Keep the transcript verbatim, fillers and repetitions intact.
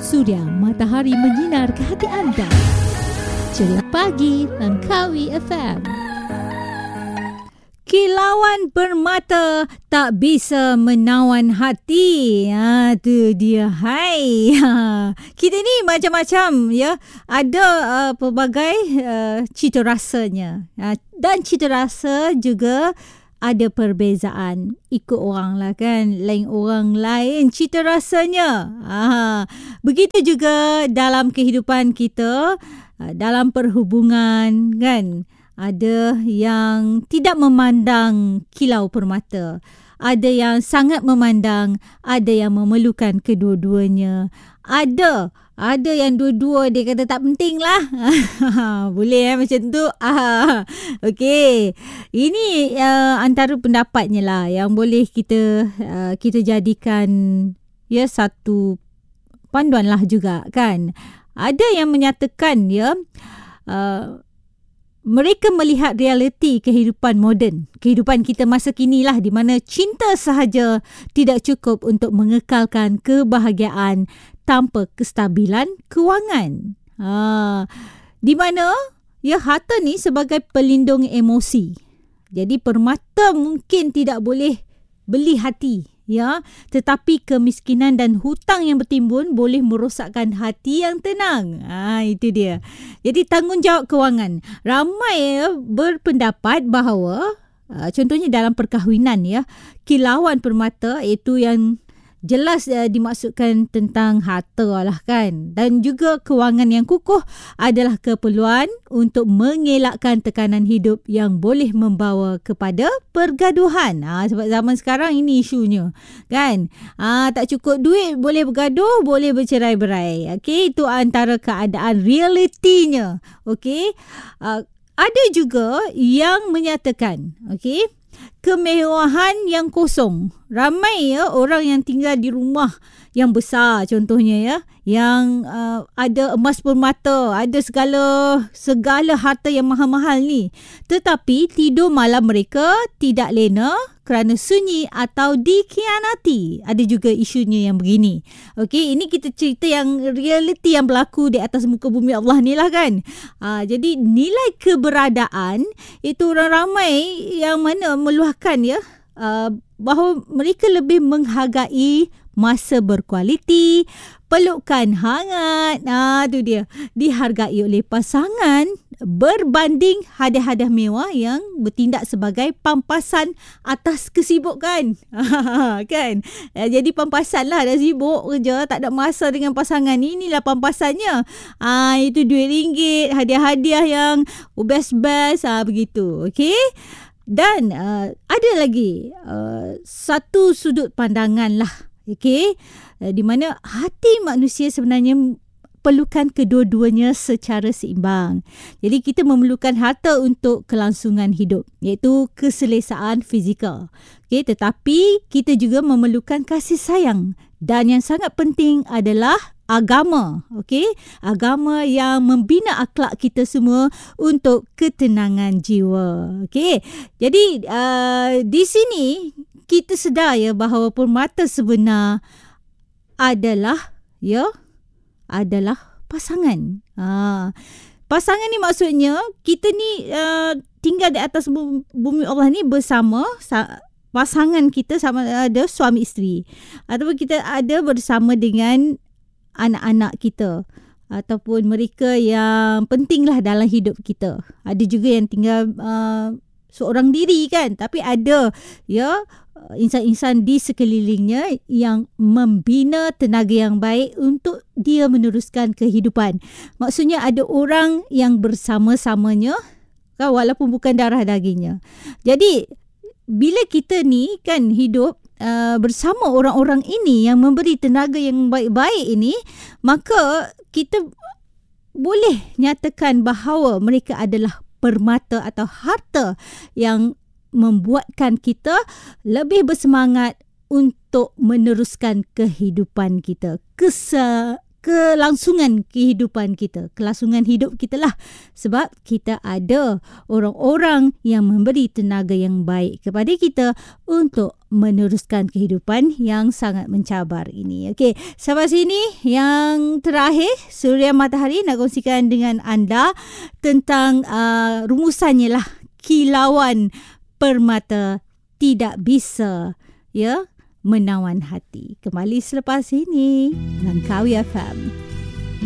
Suria Matahari menyinar ke hati anda. Ceria pagi Langkawi F M. Kilauan permata tak bisa menawan hati. Ha, tu dia. Hai. Ha. Kita ni macam-macam ya. Ada uh, pelbagai uh, cita rasanya. Ha. Dan cita rasa juga ada perbezaan. Ikut orang lah kan. Lain orang lain cita rasanya. Ha. Begitu juga dalam kehidupan kita. Dalam perhubungan kan. Ada yang tidak memandang kilau permata. Ada yang sangat memandang. Ada yang memerlukan kedua-duanya. Ada. Ada yang dua-dua dia kata tak penting lah. Boleh eh macam tu. Ah, Okey. Ini uh, antara pendapatnya lah. Yang boleh kita uh, kita jadikan ya satu panduan lah juga kan. Ada yang menyatakan ya. Uh, Mereka melihat realiti kehidupan moden. Kehidupan kita masa kini lah di mana cinta sahaja tidak cukup untuk mengekalkan kebahagiaan tanpa kestabilan kewangan. Ha, di mana ya harta ni sebagai pelindung emosi. Jadi permata mungkin tidak boleh beli hati. Ya, tetapi kemiskinan dan hutang yang bertimbun boleh merosakkan hati yang tenang. Ah, itu dia. Jadi tanggungjawab kewangan. Ramai ya, berpendapat bahawa uh, contohnya dalam perkahwinan ya, kilauan permata itu yang jelas uh, dimaksudkan tentang harta lah kan. Dan juga kewangan yang kukuh adalah keperluan untuk mengelakkan tekanan hidup yang boleh membawa kepada pergaduhan. Ha, sebab zaman sekarang ini isunya kan. Ha, tak cukup duit boleh bergaduh, boleh bercerai-berai. Okey, itu antara keadaan realitinya. Okey. Uh, ada juga yang menyatakan okey, kemewahan yang kosong. Ramai ya orang yang tinggal di rumah yang besar contohnya ya, yang uh, ada emas permata, ada segala segala harta yang mahal-mahal ni. Tetapi tidur malam mereka tidak lena kerana sunyi atau dikhianati. Ada juga isunya yang begini. Okey, ini kita cerita yang realiti yang berlaku di atas muka bumi Allah ni lah kan. Uh, jadi nilai keberadaan itu orang ramai yang mana meluahkan ya uh, bahawa mereka lebih menghargai masa berkualiti, pelukan hangat. Nah, tu dia. Dihargai oleh pasangan berbanding hadiah-hadiah mewah yang bertindak sebagai pampasan atas kesibukan. Kan? Jadi pampasan lah, dah sibuk kerja, tak ada masa dengan pasangan. Inilah pampasannya. Ah, itu duit ringgit, hadiah-hadiah yang best-best. Ah, begitu. Okey? Dan uh, ada lagi uh, satu sudut pandangan lah. Okey, uh, di mana hati manusia sebenarnya perlukan kedua-duanya secara seimbang. Jadi kita memerlukan harta untuk kelangsungan hidup, iaitu keselesaan fizikal. Okey, tetapi kita juga memerlukan kasih sayang. Dan yang sangat penting adalah agama. Okey, agama yang membina akhlak kita semua untuk ketenangan jiwa. Okey, jadi uh, di sini kita sedar ya bahawa permata sebenar adalah ya adalah pasangan. Ha, pasangan ni maksudnya kita ni uh, tinggal di atas bumi Allah ni bersama sa- pasangan kita, sama ada suami isteri, ataupun kita ada bersama dengan anak-anak kita ataupun mereka yang pentinglah dalam hidup kita. Ada juga yang tinggal uh, seorang diri kan, tapi ada ya insan-insan di sekelilingnya yang membina tenaga yang baik untuk dia meneruskan kehidupan. Maksudnya ada orang yang bersama-samanya kan, walaupun bukan darah dagingnya. Jadi bila kita ni kan hidup Uh, bersama orang-orang ini yang memberi tenaga yang baik-baik ini, maka kita boleh nyatakan bahawa mereka adalah permata atau harta yang membuatkan kita lebih bersemangat untuk meneruskan kehidupan kita. Kesa, kelangsungan kehidupan kita, kelangsungan hidup kita lah. Sebab kita ada orang-orang yang memberi tenaga yang baik kepada kita untuk meneruskan kehidupan yang sangat mencabar ini. Okey, sampai sini yang terakhir Suria Matahari nak kongsikan dengan anda tentang uh, rumusannya lah, kilauan permata tidak bisa ya menawan hati. Kembali selepas ini Langkawi F M.